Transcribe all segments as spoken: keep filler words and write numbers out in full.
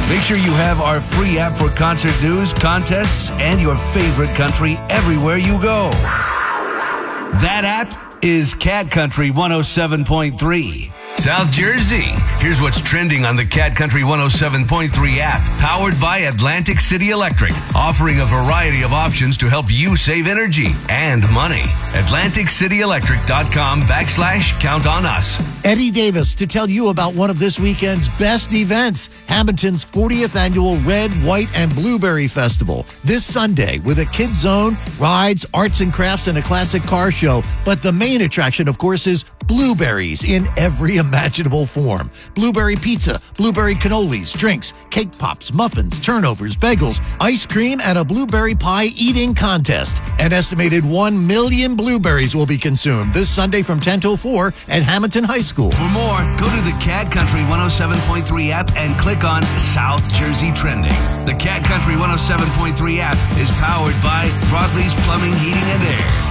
Make sure you have our free app for concert news, contests, and your favorite country everywhere you go. That app is Cat Country one oh seven point three. South Jersey. Here's what's trending on the Cat Country one oh seven point three app, powered by Atlantic City Electric, offering a variety of options to help you save energy and money. Atlantic City Electric dot com backslash count on us. Eddie Davis to tell you about one of this weekend's best events, Hamilton's fortieth annual Red, White, and Blueberry Festival. This Sunday with a kids zone, rides, arts and crafts, and a classic car show. But the main attraction, of course, is blueberries in every imaginable form. Blueberry pizza, blueberry cannolis, drinks, cake pops, muffins, turnovers, bagels, ice cream, and a blueberry pie eating contest. An estimated one million blueberries will be consumed this Sunday from ten till four at Hamilton High School. For more, go to the Cat Country one oh seven point three app and click on South Jersey Trending. The Cat Country one oh seven point three app is powered by Broadleys Plumbing, Heating, and Air.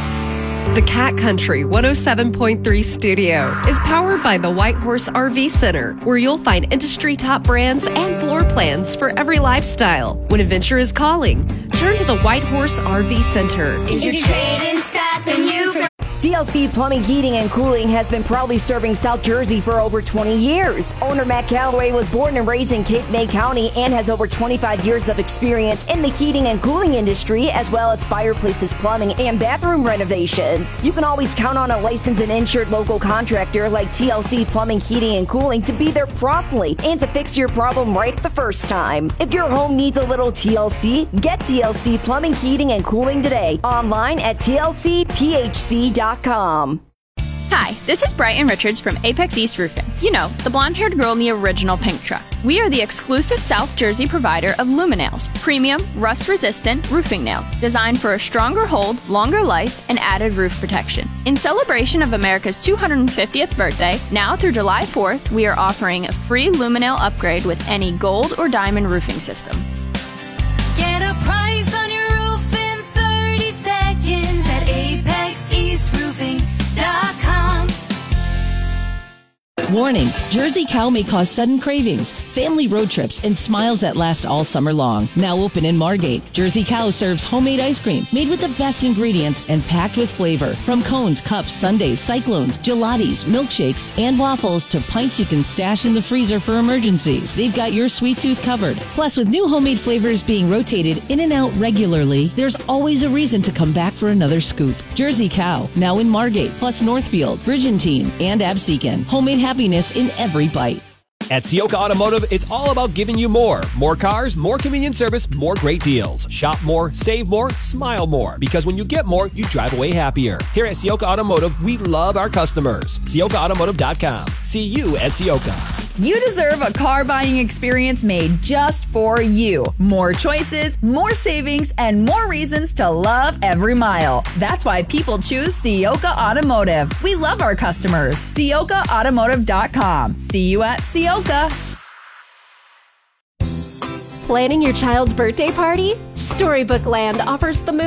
The Cat Country one oh seven point three studio is powered by the White Horse R V Center, where you'll find industry top brands and floor plans for every lifestyle. When adventure is calling, turn to the White Horse R V Center. Is your trade-in stopping you from... T L C Plumbing, Heating, and Cooling has been proudly serving South Jersey for over twenty years. Owner Matt Calloway was born and raised in Cape May County and has over twenty-five years of experience in the heating and cooling industry, as well as fireplaces, plumbing, and bathroom renovations. You can always count on a licensed and insured local contractor like T L C Plumbing, Heating, and Cooling to be there promptly and to fix your problem right the first time. If your home needs a little T L C, get T L C Plumbing, Heating, and Cooling today. Online at T L C P H C dot com. Hi, this is Brighton Richards from Apex East Roofing. You know, the blonde-haired girl in the original pink truck. We are the exclusive South Jersey provider of Luminails, premium, rust-resistant roofing nails designed for a stronger hold, longer life, and added roof protection. In celebration of America's two hundred fiftieth birthday, now through July fourth, we are offering a free Luminail upgrade with any gold or diamond roofing system. Get a price on your roof in thirty seconds at apex east roofing dot com. Warning, Jersey Cow may cause sudden cravings, family road trips, and smiles that last all summer long. Now open in Margate, Jersey Cow serves homemade ice cream made with the best ingredients and packed with flavor. From cones, cups, sundaes, cyclones, gelatis, milkshakes, and waffles to pints you can stash in the freezer for emergencies. They've got your sweet tooth covered. Plus, with new homemade flavors being rotated in and out regularly, there's always a reason to come back for another scoop. Jersey Cow, now in Margate, plus Northfield, Bridgentine, and Absecon. Homemade happiness in every bite. At Sioka Automotive, it's all about giving you more. More cars, more convenient service, more great deals. Shop more, save more, smile more. Because when you get more, you drive away happier. Here at Sioka Automotive, we love our customers. Sioka Automotive dot com. See you at Sioka. You deserve a car buying experience made just for you. More choices, more savings, and more reasons to love every mile. That's why people choose Sioka Automotive. We love our customers. Sioka Automotive dot com. See you at Sioka. Planning your child's birthday party? Storybook Land offers the most